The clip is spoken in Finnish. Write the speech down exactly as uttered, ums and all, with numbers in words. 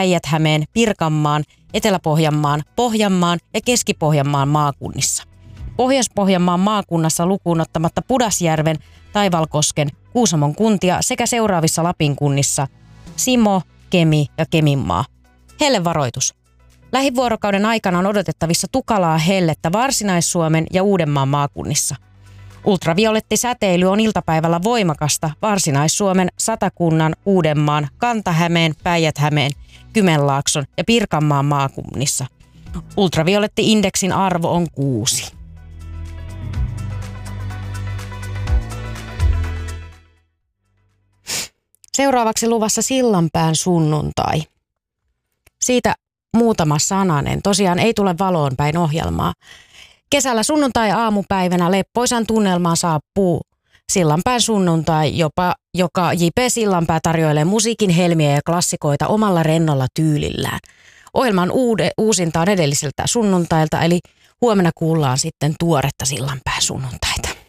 Päijät-Hämeen, Pirkanmaan, Etelä-Pohjanmaan, Pohjanmaan ja Keski-Pohjanmaan maakunnissa. Pohjois-Pohjanmaan maakunnassa lukuun ottamatta Pudasjärven, Taivalkosken, Kuusamon kuntia sekä seuraavissa Lapin kunnissa Simo, Kemi ja Keminmaa. Hellevaroitus. Lähivuorokauden aikana on odotettavissa tukalaa hellettä Varsinais-Suomen ja Uudenmaan maakunnissa. Ultraviolettisäteily on iltapäivällä voimakasta Varsinais-Suomen, Satakunnan, Uudenmaan, Kanta-Hämeen, Päijät-Hämeen, Kymenlaakson ja Pirkanmaan maakunnissa. Ultravioletti-indeksin arvo on kuusi. Seuraavaksi luvassa Sillanpään sunnuntai. Siitä muutama sananen. Tosiaan ei tule valoon päin ohjelmaa. Kesällä sunnuntai-aamupäivänä leppoisan tunnelmaan saapuu Sillanpään sunnuntai, jopa, joka J P Sillanpää tarjoilee musiikin helmiä ja klassikoita omalla rennolla tyylillään. Ohjelman uude, uusinta on edelliseltä sunnuntailta, eli huomenna kuullaan sitten tuoretta Sillanpään sunnuntaita.